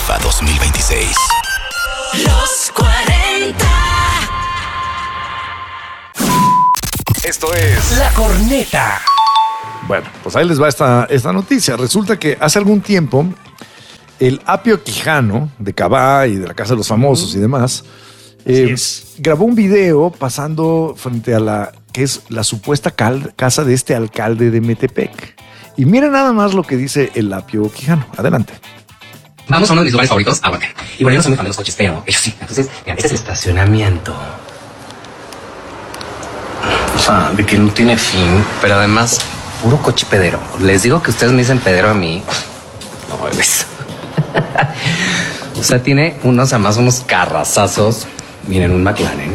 FIFA 2026. Los 40. Esto es La Corneta. Bueno, pues ahí les va esta noticia. Resulta que hace algún tiempo el Apio Quijano de Cabá y de la Casa de los Famosos y demás grabó un video pasando frente a la que es la supuesta casa de este alcalde de Metepec. Y miren nada más lo que dice el Apio Quijano. Adelante. Vamos a uno de mis lugares favoritos, Aguacate. Y bueno, yo no soy muy fan de los coches, pero ellos sí. Entonces, mira, este es el estacionamiento. O sea, de que no tiene fin, pero además, puro coche pedero. Les digo que ustedes me dicen pedero a mí. No, ves. O sea, tiene además unos carrazazos. Miren, un McLaren.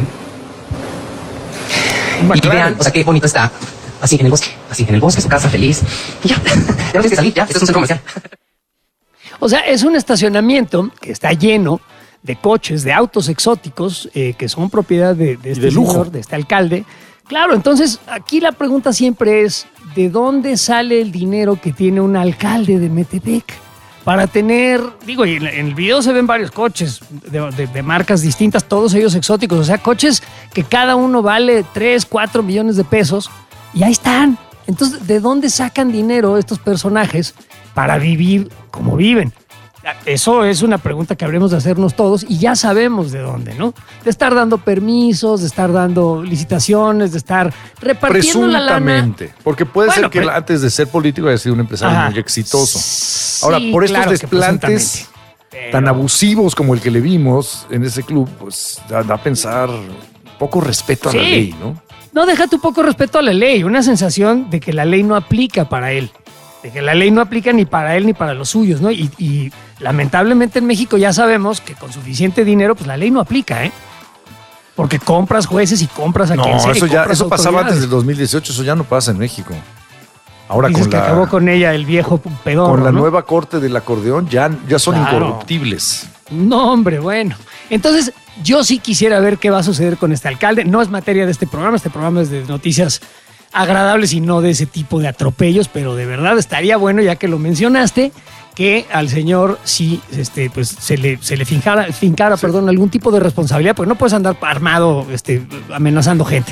Y vean, o sea, qué bonito está. Así, en el bosque, su casa feliz. Y ya, ya no tienes que salir, ya, esto es un centro comercial. O sea, es un estacionamiento que está lleno de coches, de autos exóticos que son propiedad de este lujo, señor, de este alcalde. Claro, entonces aquí la pregunta siempre es, ¿de dónde sale el dinero que tiene un alcalde de Metepec? Para tener, digo, y en el video se ven varios coches de marcas distintas, todos ellos exóticos, o sea, coches que cada uno vale 3, 4 millones de pesos y ahí están. Entonces, ¿de dónde sacan dinero estos personajes para vivir como viven? Eso es una pregunta que habremos de hacernos todos y ya sabemos de dónde, ¿no? De estar dando permisos, de estar dando licitaciones, de estar repartiendo la lana. Presuntamente, porque puede ser que antes de ser político haya sido un empresario muy exitoso. Ahora, por estos desplantes tan abusivos como el que le vimos en ese club, pues da a pensar poco respeto a la ley, ¿no? No, déjate un poco respeto a la ley, una sensación de que la ley no aplica para él. De que la ley no aplica ni para él ni para los suyos, ¿no? Y lamentablemente en México ya sabemos que con suficiente dinero, pues la ley no aplica, ¿eh? Porque compras jueces y compras a quien sea. No, eso pasaba antes del 2018, eso ya no pasa en México. Ahora dices que acabó con ella el viejo pedorro, con la ¿no? nueva corte del acordeón ya son incorruptibles. No, hombre, bueno. Entonces, yo sí quisiera ver qué va a suceder con este alcalde. No es materia de este programa es de noticias agradables y no de ese tipo de atropellos, pero de verdad estaría bueno, ya que lo mencionaste, que al señor sí pues se le fincara algún tipo de responsabilidad, porque no puedes andar armado amenazando gente.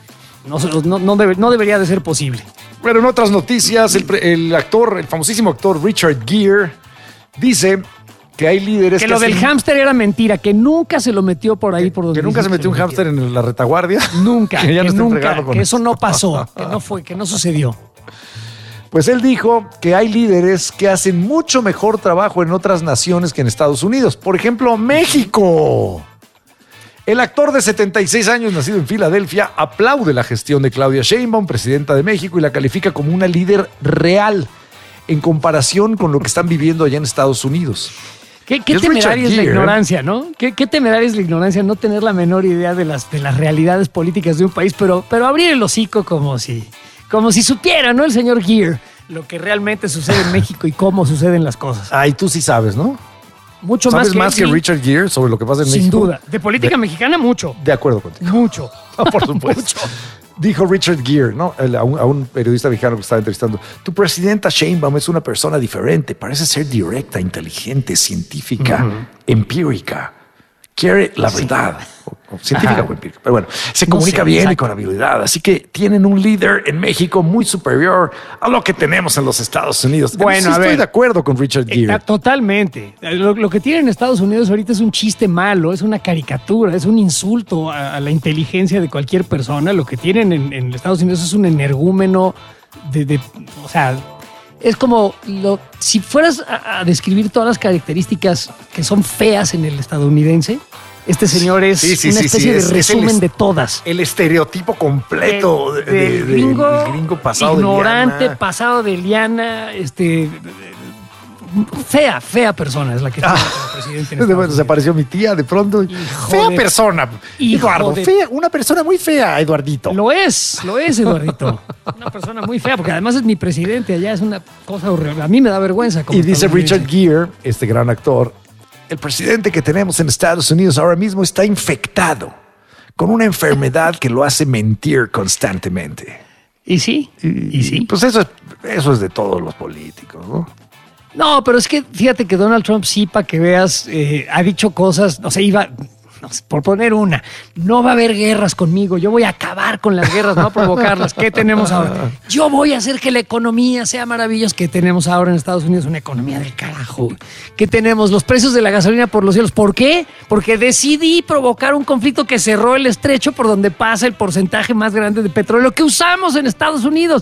No debería de ser posible. Bueno, en otras noticias, el famosísimo actor Richard Gere dice que hay líderes que lo del hámster era mentira, que nunca se lo metió por ahí por donde. Que nunca se metió un hámster en la retaguardia. Nunca, que ya no nunca, que eso no pasó, que no sucedió. Pues él dijo que hay líderes que hacen mucho mejor trabajo en otras naciones que en Estados Unidos. Por ejemplo, México. El actor de 76 años, nacido en Filadelfia, aplaude la gestión de Claudia Sheinbaum, presidenta de México, y la califica como una líder real en comparación con lo que están viviendo allá en Estados Unidos. Qué temeraria es la ignorancia, ¿no? Qué temeraria es la ignorancia, no tener la menor idea de las realidades políticas de un país, pero abrir el hocico como si supiera, ¿no? El señor Gere, lo que realmente sucede en México y cómo suceden las cosas. Y tú sí sabes, ¿no? Mucho ¿Sabes más que Richard Gere sobre lo que pasa en México? Sin duda. De política mexicana, mucho. De acuerdo contigo. Mucho. Por supuesto. Mucho. Dijo Richard Gere, ¿no? A un periodista mexicano que estaba entrevistando. Tu presidenta Sheinbaum es una persona diferente. Parece ser directa, inteligente, científica, empírica. Quiere la verdad. Científica o empírica. Pero bueno, se comunica bien y con habilidad. Así que tienen un líder en México muy superior a lo que tenemos en los Estados Unidos. Bueno, estoy de acuerdo con Richard Gere. Totalmente. Lo que tienen en Estados Unidos ahorita es un chiste malo, es una caricatura, es un insulto a la inteligencia de cualquier persona. Lo que tienen en Estados Unidos es un energúmeno o sea, es como si fueras a describir todas las características que son feas en el estadounidense. Este señor es una especie de resumen de todas. El estereotipo completo del gringo pasado ignorante, de liana. pasado de liana, fea persona es la que tiene como presidente en Estados Unidos. Se apareció mi tía de pronto. Fea persona, Eduardo. Una persona muy fea, Eduardito. Lo es, Eduardito. Una persona muy fea, porque además es mi presidente allá, es una cosa horrible. A mí me da vergüenza. Y dice Richard Gere, este gran actor, el presidente que tenemos en Estados Unidos ahora mismo está infectado con una enfermedad que lo hace mentir constantemente. Y sí. Pues eso es de todos los políticos, ¿no? No, pero es que fíjate que Donald Trump sí, para que veas, ha dicho cosas, no sé, no sé, por poner una, no va a haber guerras conmigo, yo voy a acabar con las guerras, no a provocarlas. ¿Qué tenemos ahora? Yo voy a hacer que la economía sea maravillosa. ¿Qué tenemos ahora en Estados Unidos? Una economía del carajo. ¿Qué tenemos? Los precios de la gasolina por los cielos. ¿Por qué? Porque decidí provocar un conflicto que cerró el estrecho por donde pasa el porcentaje más grande de petróleo que usamos en Estados Unidos.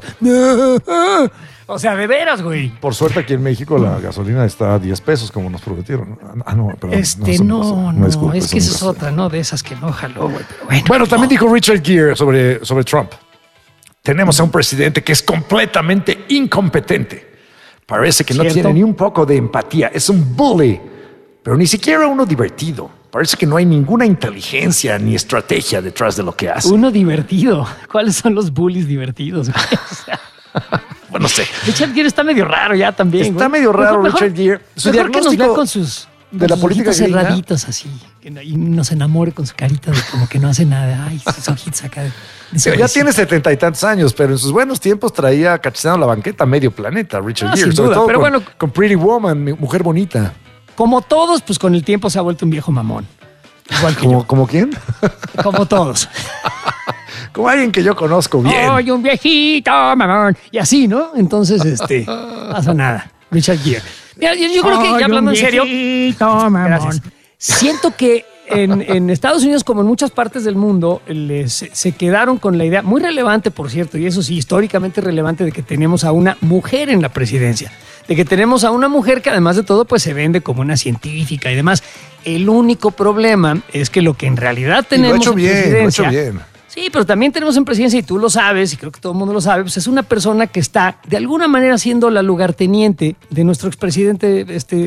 O sea, de veras, güey. Por suerte aquí en México la gasolina está a 10 pesos como nos prometieron. No, perdón. Disculpe, es que esa es otra, ¿no? De esas que no jaló, güey. Pero bueno, también dijo Richard Gere sobre Trump. Tenemos a un presidente que es completamente incompetente. Parece que no tiene ni un poco de empatía. Es un bully, pero ni siquiera uno divertido. Parece que no hay ninguna inteligencia ni estrategia detrás de lo que hace. Uno divertido. ¿Cuáles son los bullies divertidos, güey? Bueno, no sé. Richard Gere está medio raro ya también. Está medio raro Richard Gere. Su diagnóstico con sus de la política gringa, cerraditos así. Y nos enamore con su carita de como que no hace nada. Ay, sus ojitos acá. Ya tiene 70 y tantos años, pero en sus buenos tiempos traía cacheteando la banqueta a medio planeta Richard Gere. Sin duda, pero bueno, con Pretty Woman, Mujer Bonita. Como todos, pues con el tiempo se ha vuelto un viejo mamón. Igual que ¿Como quién? Como todos. Como alguien que yo conozco bien. ¡Ay, un viejito mamón! Y así, ¿no? Entonces, no pasa nada. Richard Gere. Mira, yo creo que, ya hablando en serio, gracias. Siento que en Estados Unidos, como en muchas partes del mundo, se quedaron con la idea, muy relevante, por cierto, y eso sí, históricamente relevante, de que tenemos a una mujer en la presidencia. De que tenemos a una mujer que, además de todo, pues se vende como una científica y demás. El único problema es que lo que en realidad tenemos en presidencia... Lo ha hecho bien. Sí, pero también tenemos en presidencia, y tú lo sabes, y creo que todo el mundo lo sabe, pues es una persona que está de alguna manera siendo la lugarteniente de nuestro expresidente,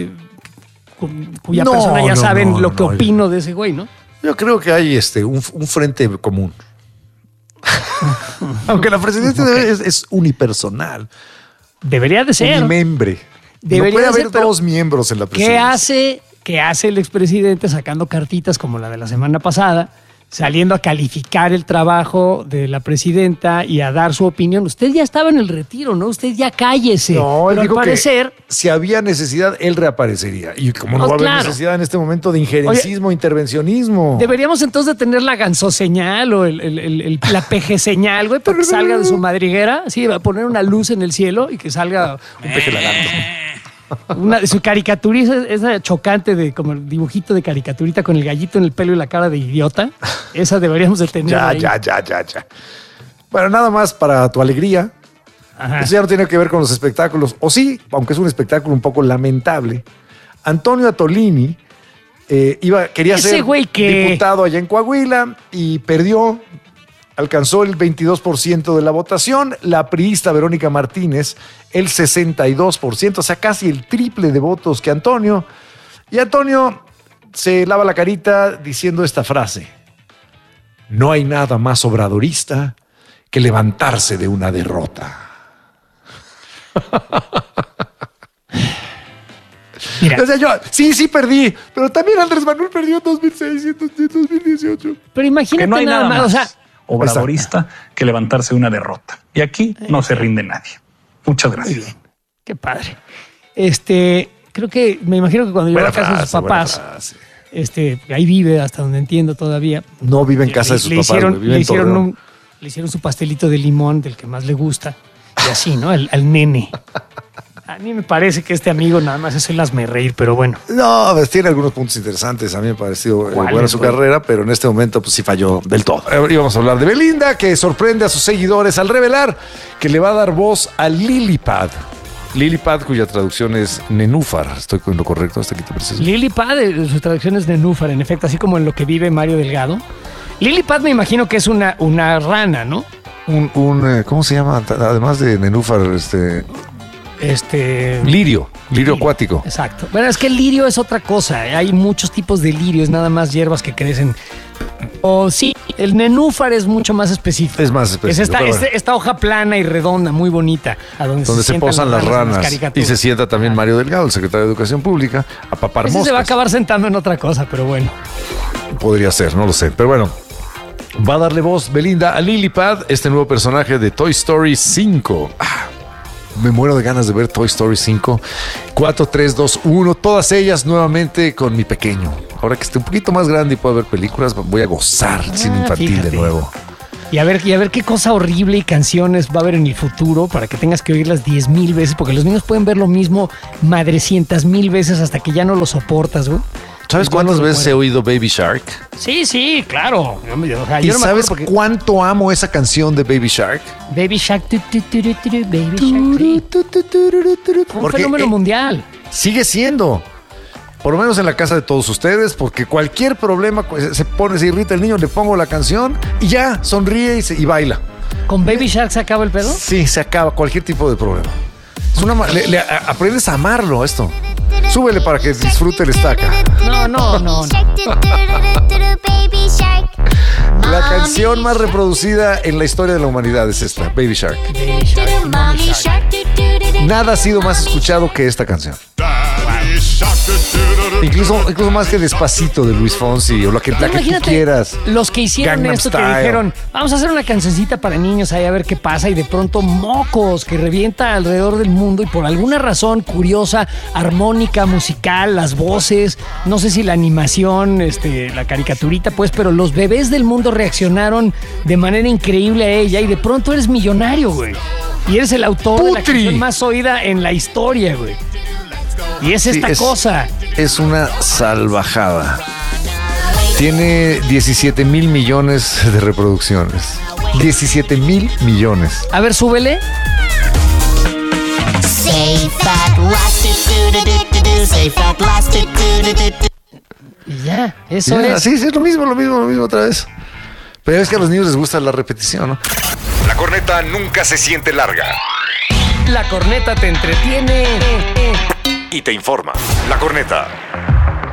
cuya persona ya saben lo que opino de ese güey, ¿no? Yo creo que hay un frente común. Aunque la presidencia es unipersonal. Debería de ser. Unimembre. Debería no puede haber dos miembros en la presidencia. ¿Qué hace el expresidente sacando cartitas como la de la semana pasada? Saliendo a calificar el trabajo de la presidenta y a dar su opinión. Usted ya estaba en el retiro, ¿no? Usted ya cállese. No, él pero dijo al parecer, que si había necesidad, él reaparecería. Y como no va a haber necesidad en este momento de injerencismo, intervencionismo. Deberíamos entonces de tener la gansoseñal o la pejeseñal, güey, para que salga de su madriguera. Sí, va a poner una luz en el cielo y que salga un peje lagarto. Su caricaturita, esa chocante de como el dibujito de caricaturita con el gallito en el pelo y la cara de idiota. Esa deberíamos de tener. Ya. Bueno, nada más para tu alegría. Ajá. Eso ya no tiene que ver con los espectáculos. O sí, aunque es un espectáculo un poco lamentable. Antonio Atolini quería ser diputado allá en Coahuila y perdió. Alcanzó el 22% de la votación, la priista Verónica Martínez el 62%, o sea, casi el triple de votos que Antonio. Y Antonio se lava la carita diciendo esta frase: no hay nada más obradorista que levantarse de una derrota. Mira. O sea, yo sí perdí, pero también Andrés Manuel perdió en 2006 y en 2018. Pero imagínate, que no hay nada más. O sea, obradorista que levantarse de una derrota. Y aquí no se rinde nadie. Muchas gracias. Muy bien. Qué padre. Creo que me imagino que cuando llegó a casa de sus papás, ahí vive hasta donde entiendo todavía. No vive en casa de sus papás. Le hicieron su pastelito de limón del que más le gusta y así, ¿no? Al nene. A mí me parece que este amigo nada más es el hazme reír, pero bueno. No, pues tiene algunos puntos interesantes. A mí me ha parecido buena su carrera, pero en este momento pues sí falló del todo. Ahora íbamos a hablar de Belinda, que sorprende a sus seguidores al revelar que le va a dar voz a Lilipad. Lilipad, cuya traducción es nenúfar. ¿Estoy con lo correcto hasta aquí te preciso? Lilipad, su traducción es nenúfar, en efecto, así como en lo que vive Mario Delgado. Lilipad me imagino que es una rana, ¿no? ¿Cómo se llama? Además de nenúfar, lirio acuático. Exacto. Bueno, es que el lirio es otra cosa. Hay muchos tipos de lirios, nada más hierbas que crecen. O sí, el nenúfar es mucho más específico. Es más específico. Es esta hoja plana y redonda, muy bonita, a donde se posan las ranas. Y se sienta también Mario Delgado, el secretario de Educación Pública, a papar moscas. Se va a acabar sentando en otra cosa, pero bueno. Podría ser, no lo sé. Pero bueno, va a darle voz Belinda a Lilipad, este nuevo personaje de Toy Story 5. me muero de ganas de ver Toy Story 5. 4, 3, 2, 1. Todas ellas nuevamente con mi pequeño. Ahora que esté un poquito más grande y pueda ver películas, voy a gozar cine infantil fíjate. de nuevo. Y a ver qué cosa horrible y canciones va a haber en el futuro para que tengas que oírlas 10,000 veces, porque los niños pueden ver lo mismo madrecientas mil veces hasta que ya no lo soportas, güey. ¿Sabes cuántas veces he oído Baby Shark? Sí, claro. O sea, ¿Y yo no me sabes acuerdo porque- cuánto amo esa canción de Baby Shark? Baby Shark, Baby Shark, sí. Fue un Porque, fenómeno mundial. Sigue siendo. Por lo menos en la casa de todos ustedes, porque cualquier problema se irrita el niño, le pongo la canción y ya, sonríe y baila. ¿Con Baby Shark se acaba el pedo? Sí, se acaba cualquier tipo de problema. Es aprendes a amarlo esto. Súbele para que disfrute el estaca. No. La canción más reproducida en la historia de la humanidad es esta, Baby Shark. Baby Shark, Mommy Shark. Nada ha sido más escuchado que esta canción. Incluso más que Despacito de Luis Fonsi o la que tú Imagínate, quieras. los que hicieron Gangnam esto Style. que dijeron, vamos a hacer una cancioncita para niños ahí a ver qué pasa, y de pronto mocos que revienta alrededor del mundo, y por alguna razón curiosa, armónica, musical, las voces, no sé si la animación, la caricaturita, pues, pero los bebés del mundo reaccionaron de manera increíble a ella, y de pronto eres millonario, güey. Y eres el autor de la ¡Putri! canción más oída en la historia, güey. Y es esta cosa. Es una salvajada. Tiene 17,000 millones de reproducciones. 17,000 millones. A ver, súbele. Y ya, eso es. Sí, es lo mismo otra vez. Pero es que a los niños les gusta la repetición, ¿no? La corneta nunca se siente larga La corneta te entretiene. y te informa. La corneta.